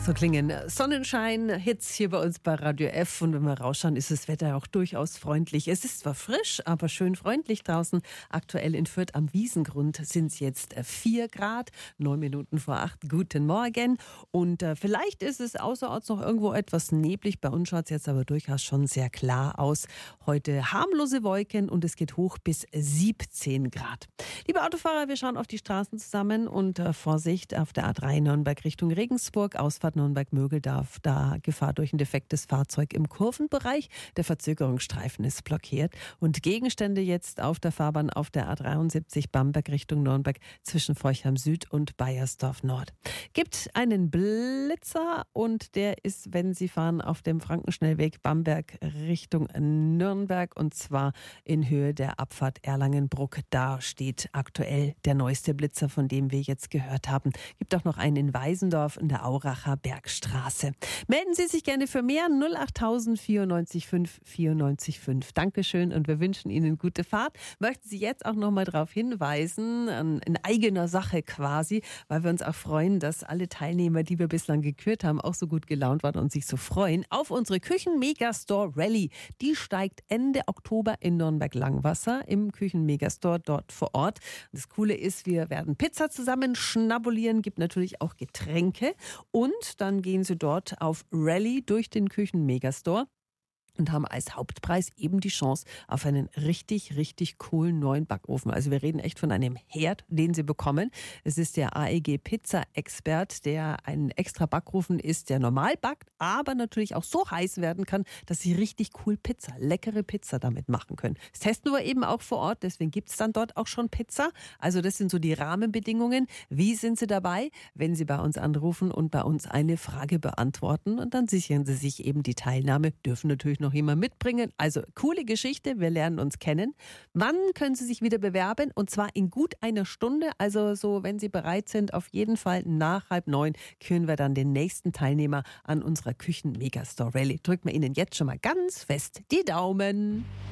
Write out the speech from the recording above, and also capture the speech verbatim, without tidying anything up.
So klingen Sonnenschein-Hits hier bei uns bei Radio F. Und wenn wir rausschauen, ist das Wetter auch durchaus freundlich. Es ist zwar frisch, aber schön freundlich draußen. Aktuell in Fürth am Wiesengrund sind es jetzt vier Grad, neun Minuten vor acht. Guten Morgen. Und äh, vielleicht ist es außerorts noch irgendwo etwas neblig. Bei uns schaut es jetzt aber durchaus schon sehr klar aus. Heute harmlose Wolken und es geht hoch bis siebzehn Grad. Liebe Autofahrer, wir schauen auf die Straßen zusammen und äh, Vorsicht auf der A drei Nürnberg Richtung Regensburg, Ausfahrt Nürnberg-Mögeldorf, da Gefahr durch ein defektes Fahrzeug im Kurvenbereich. Der Verzögerungsstreifen ist blockiert und Gegenstände jetzt auf der Fahrbahn auf der A dreiundsiebzig Bamberg Richtung Nürnberg zwischen Forchheim Süd und Baiersdorf Nord. Gibt einen Blitzer und der ist, wenn Sie fahren, auf dem Frankenschnellweg Bamberg Richtung Nürnberg und zwar in Höhe der Abfahrt Erlangenbruck. Da steht aktuell der neueste Blitzer, von dem wir jetzt gehört haben. Gibt auch noch einen in Weisendorf in der Auracher Bergstraße. Melden Sie sich gerne für mehr null achttausend vierundneunzig fünf vierundneunzig fünf. Dankeschön und wir wünschen Ihnen gute Fahrt. Möchten Sie jetzt auch noch mal darauf hinweisen, in eigener Sache quasi, weil wir uns auch freuen, dass alle Teilnehmer, die wir bislang gekürt haben, auch so gut gelaunt waren und sich so freuen, auf unsere Küchen-Megastore Rally. Die steigt Ende Oktober in Nürnberg-Langwasser im Küchen-Megastore dort vor Ort. Das Coole ist, wir werden Pizza zusammen schnabulieren, gibt natürlich auch Getränke und dann gehen Sie dort auf Rally durch den Küchen-Megastore und haben als Hauptpreis eben die Chance auf einen richtig, richtig coolen neuen Backofen. Also wir reden echt von einem Herd, den Sie bekommen. Es ist der A E G Pizza Expert, der ein extra Backofen ist, der normal backt, aber natürlich auch so heiß werden kann, dass Sie richtig cool Pizza, leckere Pizza damit machen können. Das testen wir eben auch vor Ort, deswegen gibt es dann dort auch schon Pizza. Also das sind so die Rahmenbedingungen. Wie sind Sie dabei? Wenn Sie bei uns anrufen und bei uns eine Frage beantworten und dann sichern Sie sich eben die Teilnahme, dürfen natürlich noch jemand mitbringen. Also coole Geschichte, wir lernen uns kennen. Wann können Sie sich wieder bewerben? Und zwar in gut einer Stunde. Also so, wenn Sie bereit sind, auf jeden Fall nach halb neun küren wir dann den nächsten Teilnehmer an unserer Küchen-Megastore Rally. Drücken wir Ihnen jetzt schon mal ganz fest die Daumen.